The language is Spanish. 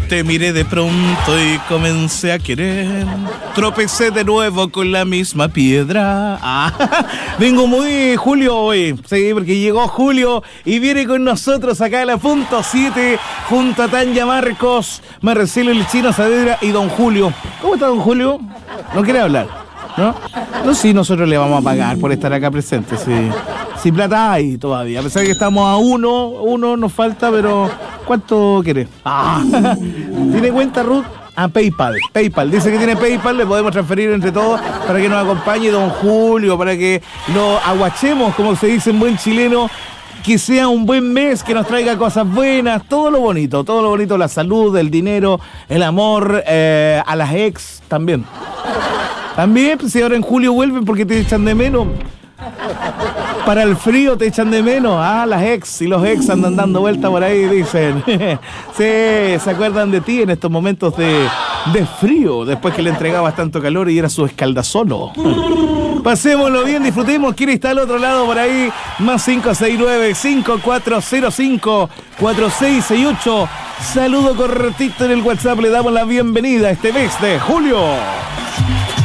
Te miré de pronto y comencé a querer. Tropecé de nuevo con la misma piedra. Vengo muy Julio hoy. Sí, porque llegó Julio y viene con nosotros acá a la punto 7 junto a Tanya Marcos, Marcelo el Chino Saavedra y don Julio. ¿Cómo está don Julio? ¿No quiere hablar? ¿No? No, sí, nosotros le vamos a pagar por estar acá presentes. Sí. Si plata hay todavía. A pesar de que estamos a uno nos falta, pero ¿cuánto quiere? ¿Tiene cuenta, Ruth? PayPal. Dice que tiene PayPal, le podemos transferir entre todos para que nos acompañe don Julio, para que lo aguachemos, como se dice en buen chileno, que sea un buen mes, que nos traiga cosas buenas, todo lo bonito, la salud, el dinero, el amor, a las ex también. También, pues, si ahora en julio vuelven porque te echan de menos. Para el frío te echan de menos. Las ex y los ex andan dando vuelta por ahí, dicen. Sí, se acuerdan de ti en estos momentos de frío, después que le entregabas tanto calor y era su escaldazono. Pasémoslo bien, disfrutemos. ¿Quién está al otro lado por ahí? Más 569-5405-4668. Saludo cortito en el WhatsApp. Le damos la bienvenida a este mes de julio.